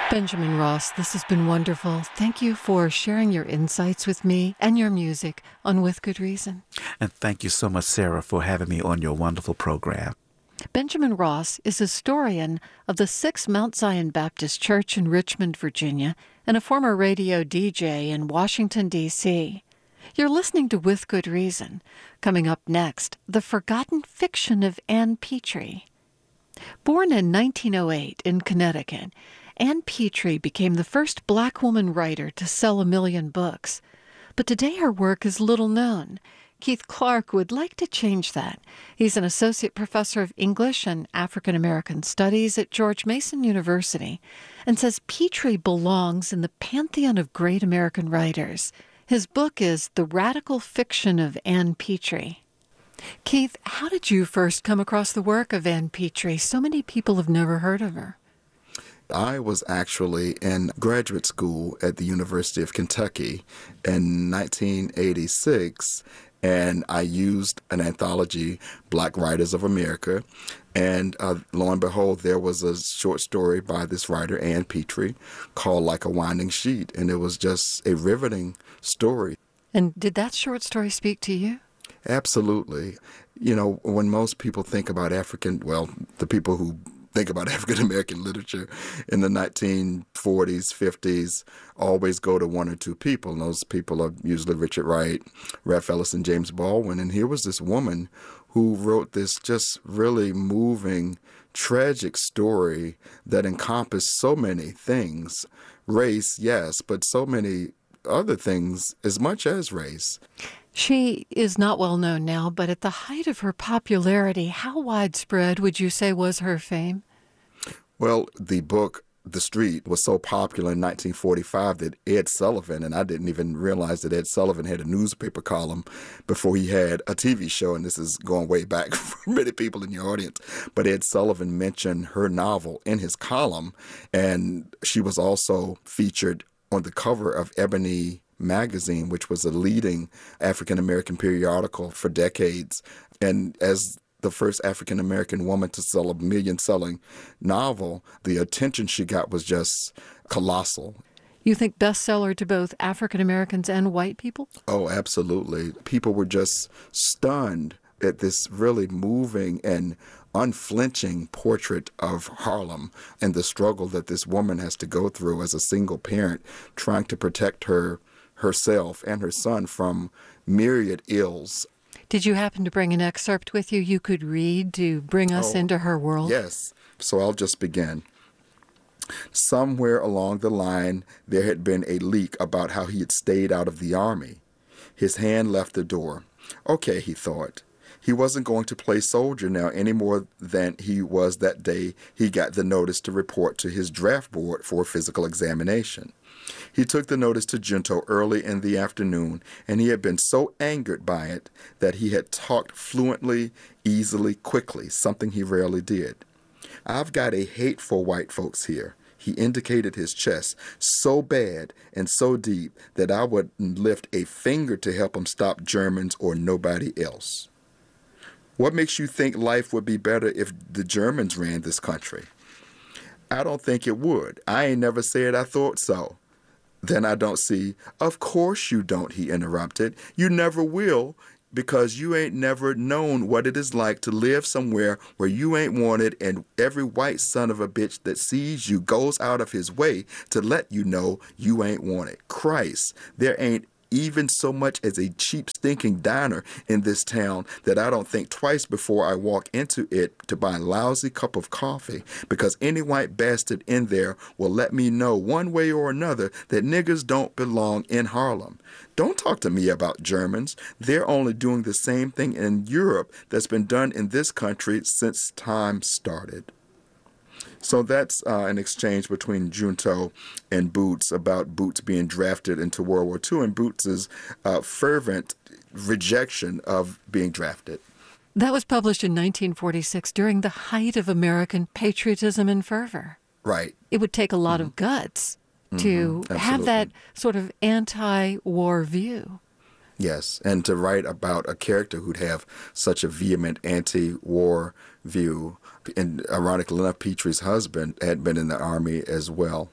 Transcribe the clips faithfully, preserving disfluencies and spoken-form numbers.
Benjamin Ross, this has been wonderful. Thank you for sharing your insights with me and your music on With Good Reason. And thank you so much, Sarah, for having me on your wonderful program. Benjamin Ross is historian of the Sixth Mount Zion Baptist Church in Richmond, Virginia, and a former radio D J in Washington, D C You're listening to With Good Reason. Coming up next, the forgotten fiction of Ann Petrie. Born in nineteen oh eight in Connecticut, Ann Petrie became the first black woman writer to sell a million books. But today her work is little known. Keith Clark would like to change that. He's an associate professor of English and African American Studies at George Mason University and says Petrie belongs in the pantheon of great American writers. His book is The Radical Fiction of Ann Petrie. Keith, how did you first come across the work of Ann Petrie? So many people have never heard of her. I was actually in graduate school at the University of Kentucky in nineteen eighty-six, and I used an anthology, Black Writers of America, and uh, lo and behold, there was a short story by this writer, Ann Petrie, called Like a Winding Sheet, and it was just a riveting story. And did that short story speak to you? Absolutely. You know, when most people think about African, well, the people who think about African-American literature in the nineteen forties, fifties, always go to one or two people. And those people are usually Richard Wright, Ralph Ellison, James Baldwin. And here was this woman who wrote this just really moving, tragic story that encompassed so many things. Race, yes, but so many other things as much as race. She is not well known now, but at the height of her popularity, how widespread would you say was her fame? Well, the book, The Street, was so popular in nineteen forty-five that Ed Sullivan, and I didn't even realize that Ed Sullivan had a newspaper column before he had a T V show, and this is going way back for many people in your audience, but Ed Sullivan mentioned her novel in his column, and she was also featured on the cover of Ebony magazine, which was a leading African-American periodical for decades. And as the first African-American woman to sell a million-selling novel, the attention she got was just colossal. You think bestseller to both African-Americans and white people? Oh, absolutely. People were just stunned at this really moving and unflinching portrait of Harlem and the struggle that this woman has to go through as a single parent, trying to protect her herself and her son from myriad ills. Did you happen to bring an excerpt with you you could read to bring us oh, into her world? Yes. So I'll just begin. Somewhere along the line, there had been a leak about how he had stayed out of the Army. His hand left the door. Okay, he thought. He wasn't going to play soldier now any more than he was that day he got the notice to report to his draft board for a physical examination. He took the notice to Junto early in the afternoon, and he had been so angered by it that he had talked fluently, easily, quickly, something he rarely did. I've got a hate for white folks here. He indicated his chest, so bad and so deep that I would lift a finger to help him stop Germans or nobody else. What makes you think life would be better if the Germans ran this country? I don't think it would. I ain't never said I thought so. Then I don't see. Of course you don't, he interrupted. You never will, because you ain't never known what it is like to live somewhere where you ain't wanted, and every white son of a bitch that sees you goes out of his way to let you know you ain't wanted. Christ, there ain't even so much as a cheap stinking diner in this town that I don't think twice before I walk into it to buy a lousy cup of coffee, because any white bastard in there will let me know one way or another that niggers don't belong in Harlem. Don't talk to me about Germans. They're only doing the same thing in Europe that's been done in this country since time started. So that's uh, an exchange between Junto and Boots about Boots being drafted into World War Two and Boots's uh, fervent rejection of being drafted. That was published in nineteen forty-six during the height of American patriotism and fervor. Right. It would take a lot mm-hmm. of guts to mm-hmm. have that sort of anti-war view. Yes, and to write about a character who'd have such a vehement anti-war view. And ironically enough, Petrie's husband had been in the Army as well.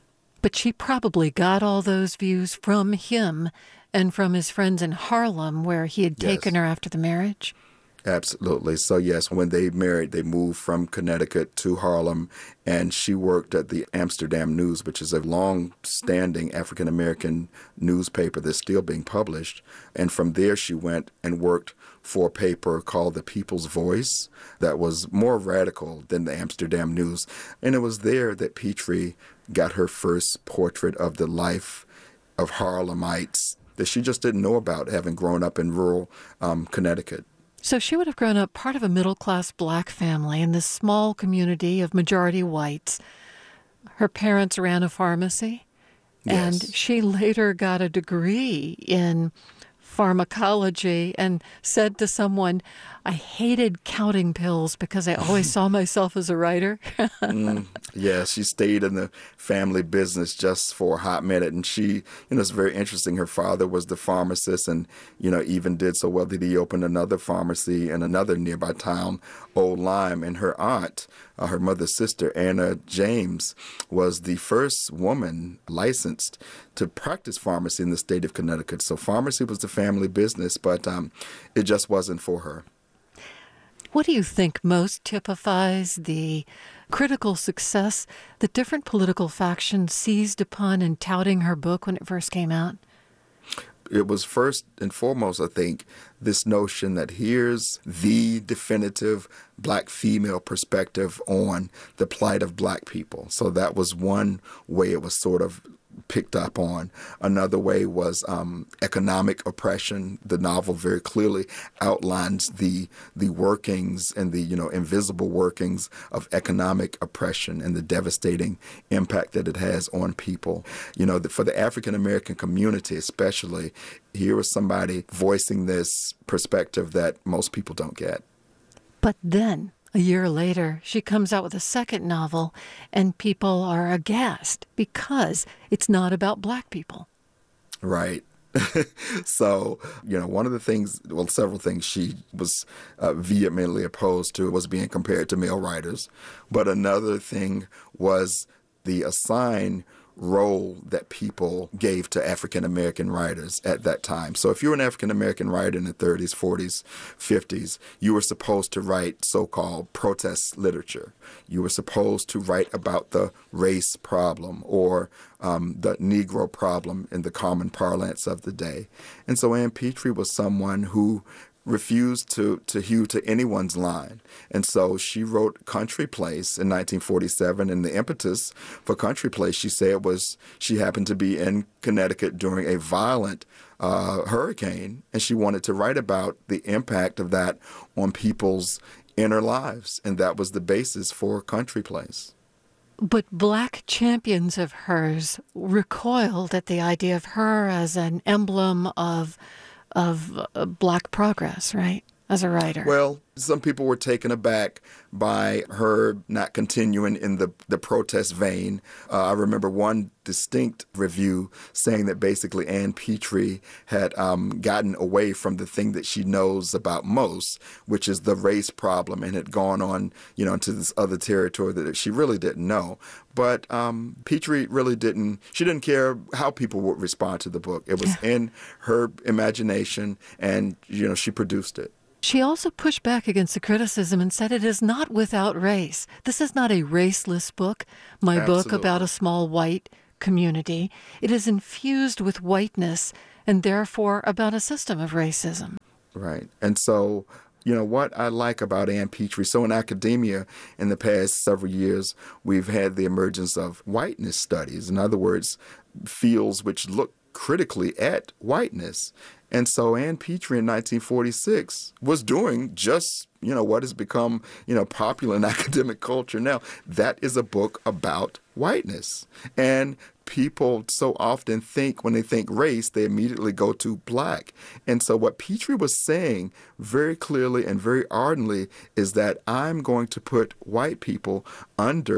But she probably got all those views from him and from his friends in Harlem, where he had taken Yes. her after the marriage. Absolutely. So, yes, when they married, they moved from Connecticut to Harlem, and she worked at the Amsterdam News, which is a long-standing African-American newspaper that's still being published. And from there, she went and worked for a paper called The People's Voice that was more radical than the Amsterdam News. And it was there that Petrie got her first portrait of the life of Harlemites that she just didn't know about, having grown up in rural um, Connecticut. So she would have grown up part of a middle-class black family in this small community of majority whites. Her parents ran a pharmacy, and Yes. she later got a degree in pharmacology and said to someone, I hated counting pills because I always saw myself as a writer. mm, yeah, she stayed in the family business just for a hot minute. And she, you know, it's very interesting. Her father was the pharmacist and, you know, even did so well that he opened another pharmacy in another nearby town, Old Lyme. And her aunt, uh, her mother's sister, Anna James, was the first woman licensed to practice pharmacy in the state of Connecticut. So pharmacy was the family business, but um, it just wasn't for her. What do you think most typifies the critical success that different political factions seized upon in touting her book when it first came out? It was first and foremost, I think, this notion that here's the definitive black female perspective on the plight of black people. So that was one way it was sort of picked up on. Another way was um, economic oppression. The novel very clearly outlines the the workings and the you know invisible workings of economic oppression and the devastating impact that it has on people. You know, the, for the African American community especially, here was somebody voicing this perspective that most people don't get. But then, a year later, she comes out with a second novel, and people are aghast because it's not about black people. Right. So, you know, one of the things, well, several things she was uh, vehemently opposed to was being compared to male writers. But another thing was the assigned role that people gave to African-American writers at that time. So if you were an African-American writer in the thirties, forties, fifties, you were supposed to write so-called protest literature. You were supposed to write about the race problem or um, the Negro problem in the common parlance of the day. And so Ann Petrie was someone who refused to, to hew to anyone's line. And so she wrote Country Place in nineteen forty-seven, and the impetus for Country Place, she said, was she happened to be in Connecticut during a violent uh, hurricane, and she wanted to write about the impact of that on people's inner lives, and that was the basis for Country Place. But black champions of hers recoiled at the idea of her as an emblem of of uh, black progress, right, as a writer. Well, some people were taken aback by her not continuing in the, the protest vein. Uh, I remember one distinct review saying that basically Ann Petrie had um, gotten away from the thing that she knows about most, which is the race problem, and had gone on, you know, into this other territory that she really didn't know. But um, Petrie really didn't, she didn't care how people would respond to the book. It was in her imagination, and, you know, she produced it. She also pushed back against the criticism and said it is not without race. This is not a raceless book, my Absolutely. book about a small white community. It is infused with whiteness and therefore about a system of racism. Right. And so, you know, what I like about Ann Petrie, so in academia in the past several years, we've had the emergence of whiteness studies. In other words, fields which look critically at whiteness. And so Ann Petrie in nineteen forty-six was doing just, you know, what has become, you know, popular in academic culture now. That is a book about whiteness. And people so often think when they think race, they immediately go to black. And so what Petrie was saying very clearly and very ardently is that I'm going to put white people under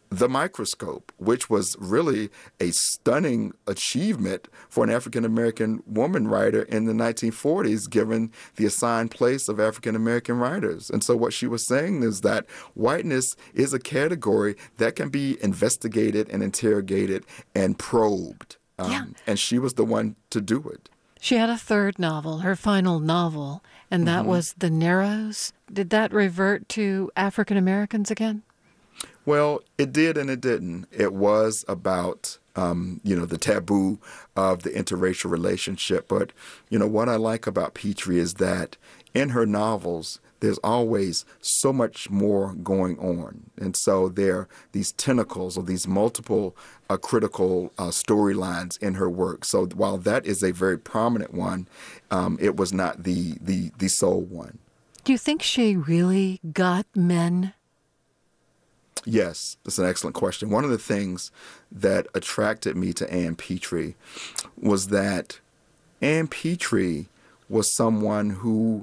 The Microscope, which was really a stunning achievement for an African-American woman writer in the nineteen forties, given the assigned place of African-American writers. And so what she was saying is that whiteness is a category that can be investigated and interrogated and probed. Um, yeah. And she was the one to do it. She had a third novel, her final novel, and that mm-hmm. was The Narrows. Did that revert to African Americans again? Well, it did and it didn't. It was about, um, you know, the taboo of the interracial relationship. But, you know, what I like about Petrie is that in her novels, there's always so much more going on. And so there are these tentacles or these multiple uh, critical uh, storylines in her work. So while that is a very prominent one, um, it was not the, the, the sole one. Do you think she really got men? Yes, that's an excellent question. One of the things that attracted me to Ann Petrie was that Ann Petrie was someone who,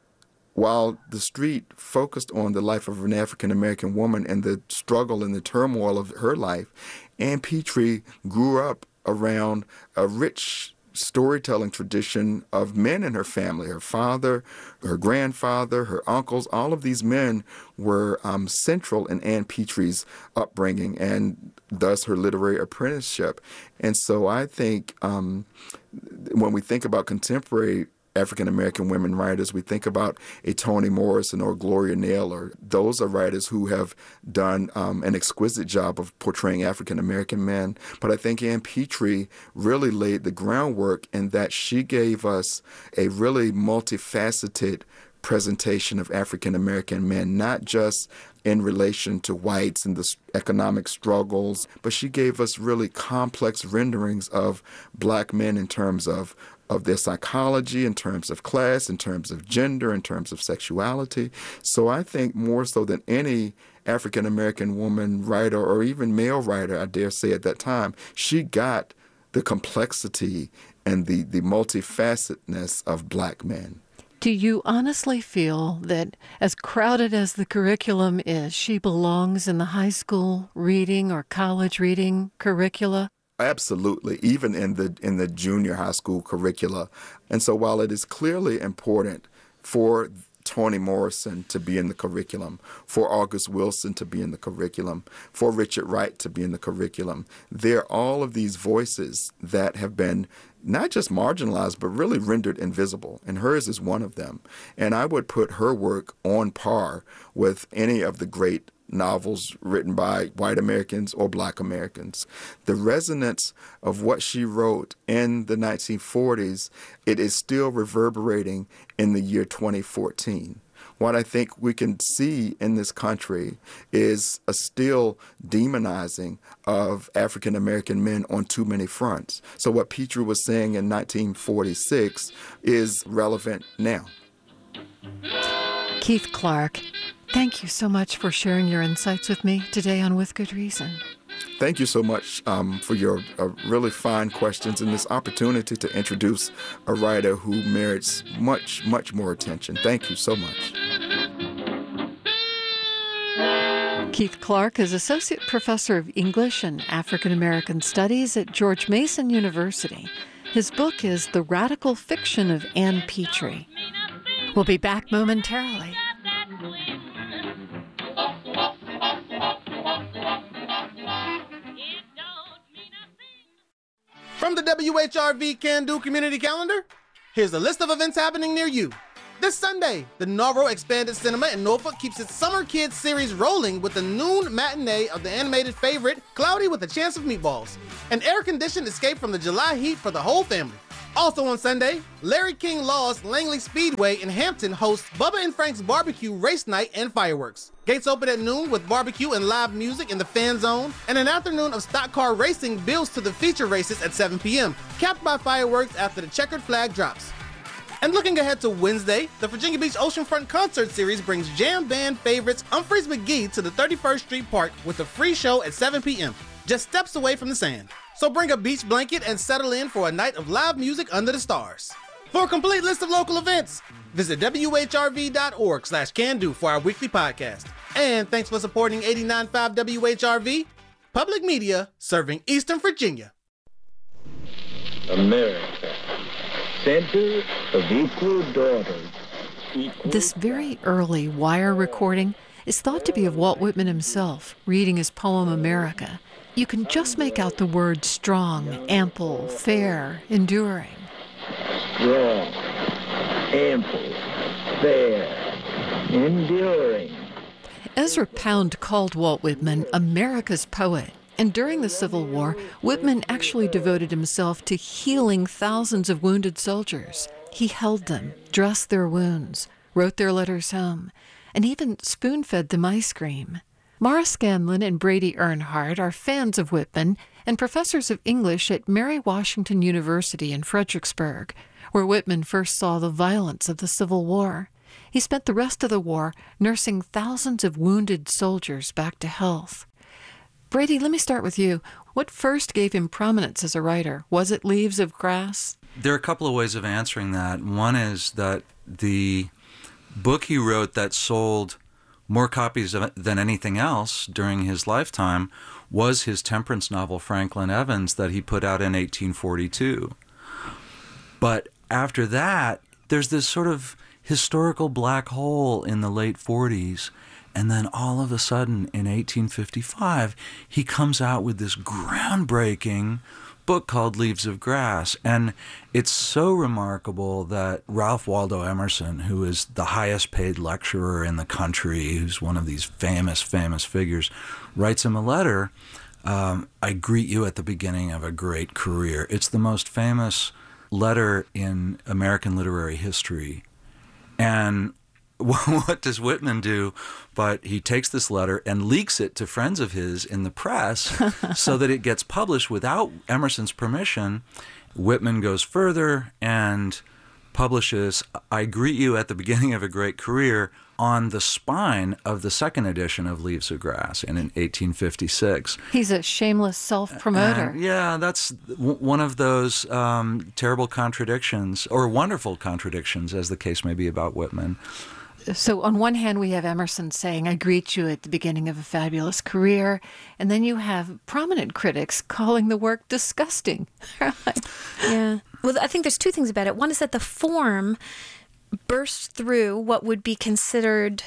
while the street focused on the life of an African-American woman and the struggle and the turmoil of her life, Ann Petrie grew up around a rich storytelling tradition of men in her family. Her father, her grandfather, her uncles, all of these men were um, central in Ann Petrie's upbringing and thus her literary apprenticeship. And so I think um, when we think about contemporary African-American women writers, we think about a Toni Morrison or Gloria Naylor. Those are writers who have done um, an exquisite job of portraying African-American men. But I think Ann Petrie really laid the groundwork in that she gave us a really multifaceted presentation of African-American men, not just in relation to whites and the economic struggles, but she gave us really complex renderings of black men in terms of of their psychology, in terms of class, in terms of gender, in terms of sexuality. So I think more so than any African-American woman writer or even male writer, I dare say at that time, she got the complexity and the, the multifacetedness of black men. Do you honestly feel that as crowded as the curriculum is, she belongs in the high school reading or college reading curricula? Absolutely, even in the in the junior high school curricula. And so while it is clearly important for Toni Morrison to be in the curriculum, for August Wilson to be in the curriculum, for Richard Wright to be in the curriculum, there are all of these voices that have been not just marginalized, but really rendered invisible. And hers is one of them. And I would put her work on par with any of the great novels written by white Americans or black Americans. The resonance of what she wrote in the nineteen forties, it is still reverberating in the year twenty fourteen. What I think we can see in this country is a still demonizing of African-American men on too many fronts. So what Petrie was saying in nineteen forty-six is relevant now. Keith Clark, thank you so much for sharing your insights with me today on With Good Reason. Thank you so much um, for your uh, really fine questions and this opportunity to introduce a writer who merits much, much more attention. Thank you so much. Keith Clark is Associate Professor of English and African American Studies at George Mason University. His book is The Radical Fiction of Ann Petrie. We'll be back momentarily. From the W H R V Can Do Community Calendar, here's a list of events happening near you. This Sunday, the Nauro Expanded Cinema in Norfolk keeps its Summer Kids series rolling with the noon matinee of the animated favorite, Cloudy with a Chance of Meatballs. An air-conditioned escape from the July heat for the whole family. Also on Sunday, Larry King Law's Langley Speedway in Hampton hosts Bubba and Frank's Barbecue Race Night and Fireworks. Gates open at noon with barbecue and live music in the fan zone, and an afternoon of stock car racing builds to the feature races at seven p.m., capped by fireworks after the checkered flag drops. And looking ahead to Wednesday, the Virginia Beach Oceanfront Concert Series brings jam band favorites Humphreys McGee to the thirty-first Street Park with a free show at seven p.m., just steps away from the sand. So bring a beach blanket and settle in for a night of live music under the stars. For a complete list of local events, visit W H R V dot org slash can do for our weekly podcast. And thanks for supporting eighty-nine point five W H R V, public media serving Eastern Virginia. America, center of equal daughters. Equal This very early wire recording is thought to be of Walt Whitman himself, reading his poem America. You can just make out the words strong, ample, fair, enduring. Strong, ample, fair, enduring. Ezra Pound called Walt Whitman America's poet. And during the Civil War, Whitman actually devoted himself to healing thousands of wounded soldiers. He held them, dressed their wounds, wrote their letters home, and even spoon-fed them ice cream. Mara Scanlon and Brady Earnhardt are fans of Whitman and professors of English at Mary Washington University in Fredericksburg, where Whitman first saw the violence of the Civil War. He spent the rest of the war nursing thousands of wounded soldiers back to health. Brady, let me start with you. What first gave him prominence as a writer? Was it Leaves of Grass? There are a couple of ways of answering that. One is that the book he wrote that sold more copies of it than anything else during his lifetime was his temperance novel, Franklin Evans, that he put out in eighteen forty-two. But after that, there's this sort of historical black hole in the late forties. And then all of a sudden, in eighteen fifty-five, he comes out with this groundbreaking book called Leaves of Grass. And it's so remarkable that Ralph Waldo Emerson, who is the highest paid lecturer in the country, who's one of these famous, famous figures, writes him a letter, um, I greet you at the beginning of a great career. It's the most famous letter in American literary history. And what does Whitman do? But he takes this letter and leaks it to friends of his in the press so that it gets published without Emerson's permission. Whitman goes further and publishes I Greet You at the Beginning of a Great Career on the spine of the second edition of Leaves of Grass in, in eighteen fifty-six. He's a shameless self-promoter. And yeah, that's w- one of those um, terrible contradictions, or wonderful contradictions, as the case may be about Whitman. So on one hand, we have Emerson saying, I greet you at the beginning of a fabulous career. And then you have prominent critics calling the work disgusting. Yeah. Well, I think there's two things about it. One is that the form burst through what would be considered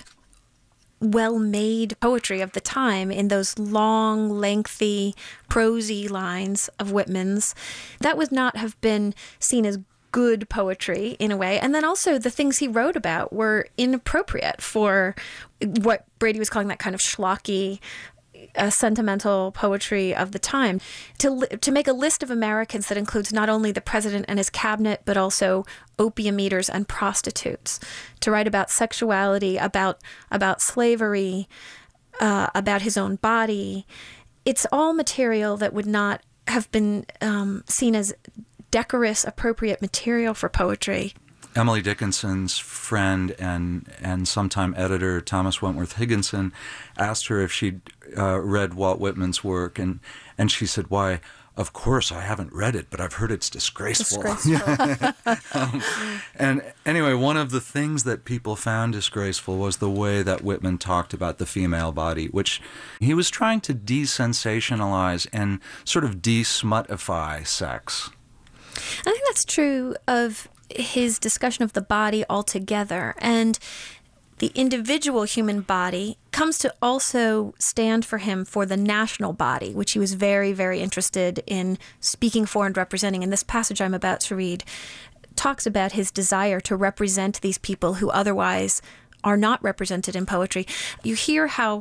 well-made poetry of the time in those long, lengthy, prosy lines of Whitman's. That would not have been seen as good poetry in a way. And then also the things he wrote about were inappropriate for what Brady was calling that kind of schlocky, uh, sentimental poetry of the time. To li- to make a list of Americans that includes not only the president and his cabinet, but also opium eaters and prostitutes. To write about sexuality, about, about slavery, uh, about his own body. It's all material that would not have been um, seen as decorous, appropriate material for poetry. Emily Dickinson's friend and and sometime editor Thomas Wentworth Higginson asked her if she'd uh, read Walt Whitman's work, and, and she said, why, of course I haven't read it, but I've heard it's disgraceful. Disgraceful. um, and anyway, one of the things that people found disgraceful was the way that Whitman talked about the female body, which he was trying to desensationalize and sort of de-smutify sex. I think that's true of his discussion of the body altogether. And the individual human body comes to also stand for him for the national body, which he was very, very interested in speaking for and representing. And this passage I'm about to read talks about his desire to represent these people who otherwise are not represented in poetry. You hear how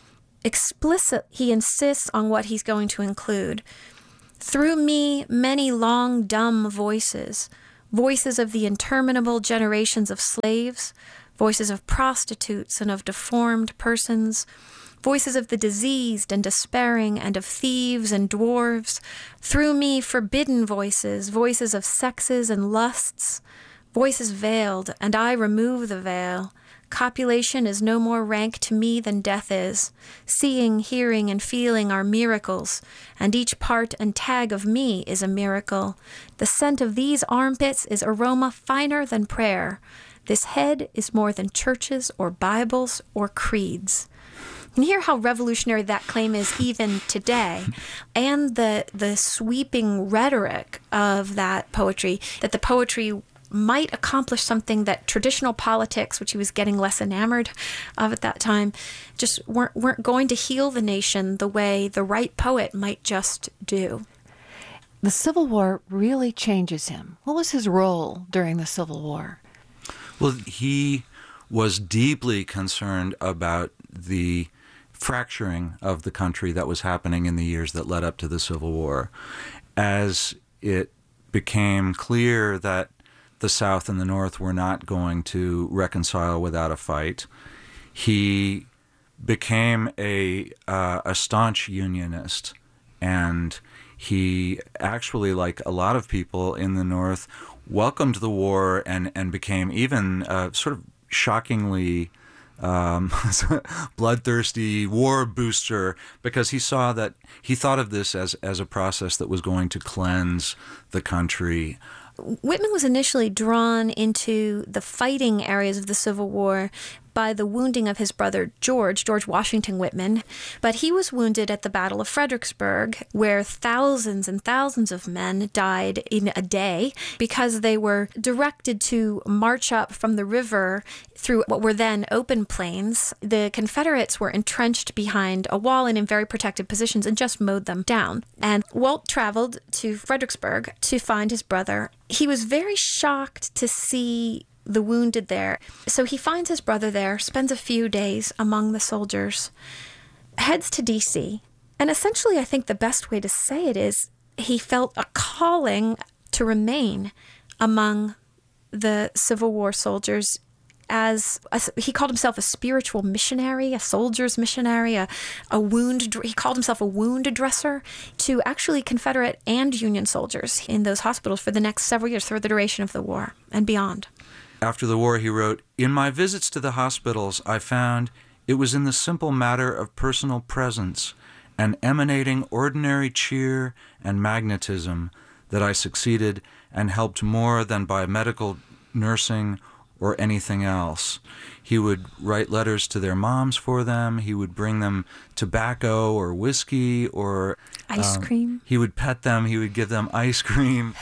explicit he insists on what he's going to include. Through me, many long, dumb voices, voices of the interminable generations of slaves, voices of prostitutes and of deformed persons, voices of the diseased and despairing and of thieves and dwarves. Through me, forbidden voices, voices of sexes and lusts, voices veiled, and I remove the veil. Copulation is no more rank to me than death is. Seeing, hearing, and feeling are miracles, and each part and tag of me is a miracle. The scent of these armpits is aroma finer than prayer. This head is more than churches or Bibles or creeds. And hear how revolutionary that claim is even today. And the the sweeping rhetoric of that poetry, that the poetry might accomplish something that traditional politics, which he was getting less enamored of at that time, just weren't, weren't going to heal the nation the way the right poet might just do. The Civil War really changes him. What was his role during the Civil War? Well, he was deeply concerned about the fracturing of the country that was happening in the years that led up to the Civil War. As it became clear that the South and the North were not going to reconcile without a fight, he became a uh, a staunch Unionist, and he actually, like a lot of people in the North, welcomed the war and, and became even uh, sort of shockingly um, bloodthirsty war booster, because he saw that, he thought of this as, as a process that was going to cleanse the country. Whitman was initially drawn into the fighting areas of the Civil War by the wounding of his brother George, George Washington Whitman, but he was wounded at the Battle of Fredericksburg, where thousands and thousands of men died in a day because they were directed to march up from the river through what were then open plains. The Confederates were entrenched behind a wall and in very protected positions and just mowed them down. And Walt traveled to Fredericksburg to find his brother. He was very shocked to see the wounded there. So he finds his brother there, spends a few days among the soldiers, heads to D C, and essentially I think the best way to say it is he felt a calling to remain among the Civil War soldiers as a, he called himself a spiritual missionary, a soldier's missionary, a, a wound, he called himself a wound dresser to actually Confederate and Union soldiers in those hospitals for the next several years, through the duration of the war and beyond. After the war, he wrote, "In my visits to the hospitals, I found it was in the simple matter of personal presence and emanating ordinary cheer and magnetism that I succeeded and helped more than by medical nursing or anything else." He would write letters to their moms for them. He would bring them tobacco or whiskey or ice um, cream. He would pet them. He would give them ice cream.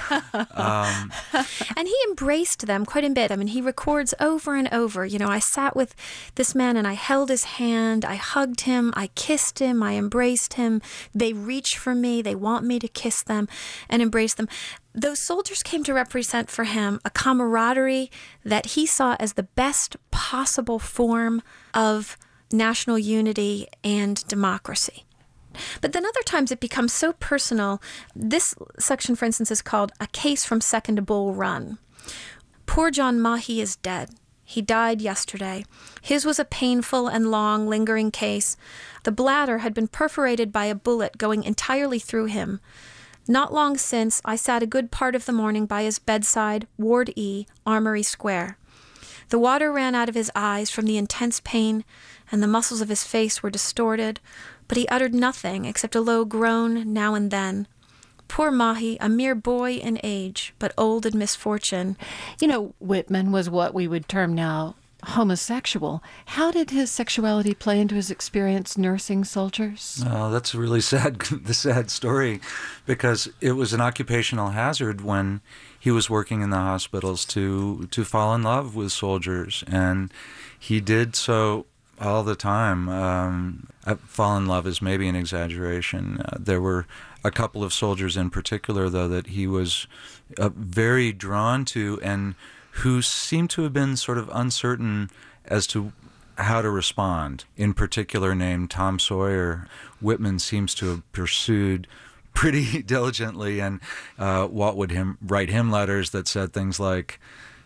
um, and he embraced them quite a bit. I mean, he records over and over, you know, I sat with this man and I held his hand. I hugged him. I kissed him. I embraced him. They reach for me. They want me to kiss them and embrace them. Those soldiers came to represent for him a camaraderie that he saw as the best possible form of national unity and democracy. But then other times it becomes so personal. This section, for instance, is called A Case from Second Bull Run. Poor John Mahy is dead. He died yesterday. His was a painful and long, lingering case. The bladder had been perforated by a bullet going entirely through him. Not long since, I sat a good part of the morning by his bedside, Ward E, Armory Square. The water ran out of his eyes from the intense pain, and the muscles of his face were distorted, but he uttered nothing except a low groan now and then. Poor Mahy, a mere boy in age, but old in misfortune. You know, Whitman was what we would term now homosexual. How did his sexuality play into his experience nursing soldiers? Oh, that's a really sad, the sad story, because it was an occupational hazard when he was working in the hospitals to to fall in love with soldiers, and he did so all the time. Um, fall in love is maybe an exaggeration. Uh, there were a couple of soldiers in particular, though, that he was uh, very drawn to and who seemed to have been sort of uncertain as to how to respond. In particular, named Tom Sawyer, Whitman seems to have pursued pretty diligently, and uh, Walt would him write him letters that said things like,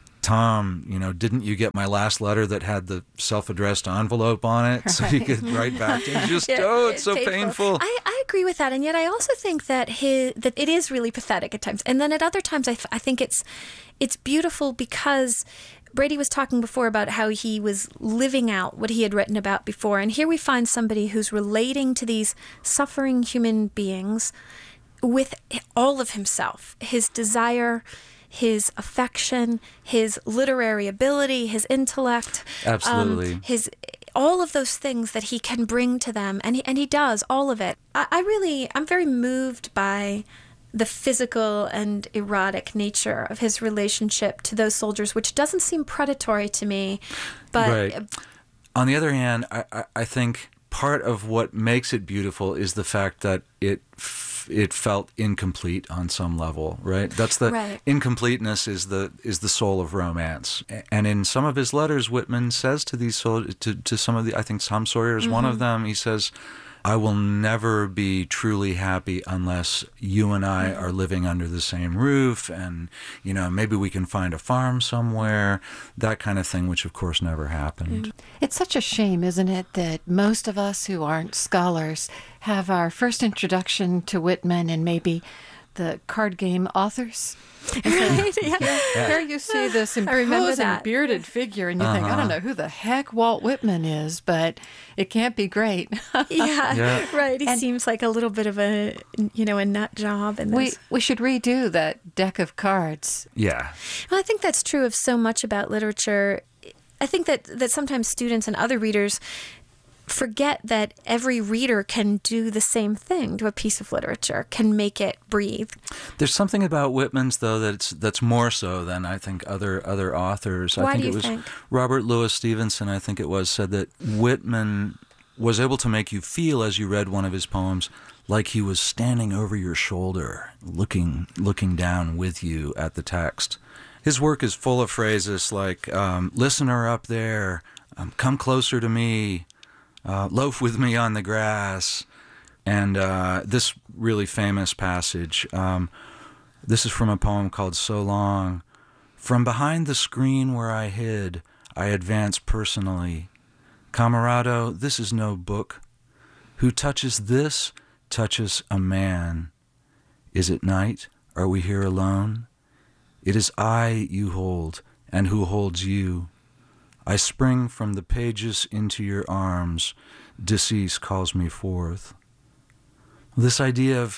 "Tom, you know, didn't you get my last letter that had the self-addressed envelope on it?" Right. So he could write back to him. Just, yeah, oh, it's, it's so painful. painful. I, I agree with that, and yet I also think that his that it is really pathetic at times, and then at other times I, I think it's it's beautiful because Brady was talking before about how he was living out what he had written about before, and here we find somebody who's relating to these suffering human beings with all of himself, his desire, his affection, his literary ability, his intellect, absolutely, um, his all of those things that he can bring to them, and he, and he does all of it. I, I really, I'm very moved by the physical and erotic nature of his relationship to those soldiers, which doesn't seem predatory to me. But right. On the other hand, I, I, I think part of what makes it beautiful is the fact that it it felt incomplete on some level, right? That's the right. Incompleteness is the is the soul of romance. And in some of his letters, Whitman says to these to to some of the, I think Tom Sawyer is mm-hmm. one of them. He says, "I will never be truly happy unless you and I are living under the same roof, and you know, maybe we can find a farm somewhere," that kind of thing, which of course never happened. It's such a shame, isn't it, that most of us who aren't scholars have our first introduction to Whitman and maybe the card game authors. Right, yeah. Yeah. Here you see this imposing bearded figure, and you uh-huh. think, I don't know who the heck Walt Whitman is, but it can't be great. yeah, yeah, right. He and seems like a little bit of a, you know, a nut job. In this. We we should redo that deck of cards. Yeah. Well, I think that's true of so much about literature. I think that, that sometimes students and other readers forget that every reader can do the same thing to a piece of literature, can make it breathe. There's something about Whitman's, though, that's that's more so than I think other other authors. Why I think do you it was think? Robert Louis Stevenson, I think it was, said that Whitman was able to make you feel as you read one of his poems like he was standing over your shoulder, looking looking down with you at the text. His work is full of phrases like, um, listener up there, um, come closer to me, Uh, loaf with me on the grass, and uh, this really famous passage. Um, this is from a poem called So Long. From behind the screen where I hid, I advance personally. Camarado, this is no book. Who touches this, touches a man. Is it night? Are we here alone? It is I you hold, and who holds you. I spring from the pages into your arms. Decease calls me forth. This idea of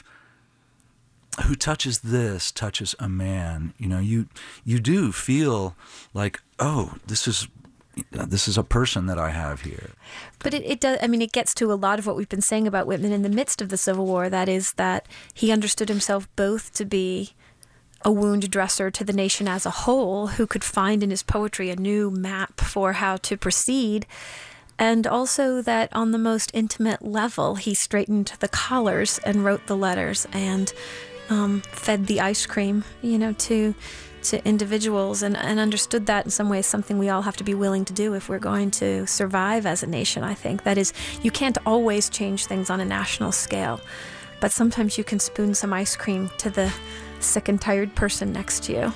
who touches this touches a man. You know, you you do feel like, oh, this is this is a person that I have here. But it, it does. I mean, it gets to a lot of what we've been saying about Whitman in the midst of the Civil War. That is that he understood himself both to be a wound dresser to the nation as a whole, who could find in his poetry a new map for how to proceed, and also that on the most intimate level, he straightened the collars and wrote the letters and um, fed the ice cream, you know, to to individuals, and, and understood that in some ways something we all have to be willing to do if we're going to survive as a nation, I think. That is, you can't always change things on a national scale, but sometimes you can spoon some ice cream to the sick and tired person next to you.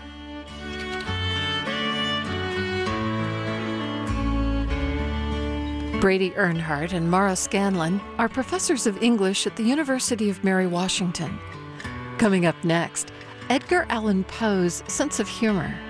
Brady Earnhardt and Mara Scanlon are professors of English at the University of Mary Washington. Coming up next, Edgar Allan Poe's sense of humor.